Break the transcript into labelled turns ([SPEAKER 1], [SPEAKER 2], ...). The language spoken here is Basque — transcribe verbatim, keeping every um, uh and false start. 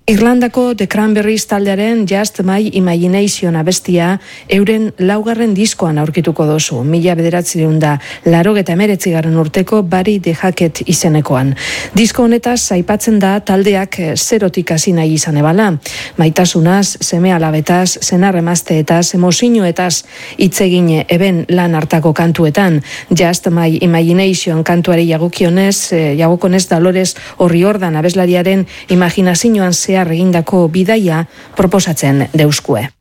[SPEAKER 1] Irlandako The Cranberries taldearen Just My Imagination abestia euren laugarren diskoan aurkituko dozu. Mila bederatziehun da laurogeita hemeretzigarren urteko Bari de Hackett izenekoan. Disko honetaz aipatzen da taldeak zerotik hasi nahi izan ebala. Maitasunaz, seme alabetaz, senar emazteetaz, emozioetaz hitz egin eben lan hartako kantuetan. Just My Imagination kantuari jagokionez, jagokonez Dolores O'Riordan abeslariaren imaginazioan zehar egindako bidaia proposatzen deuskue.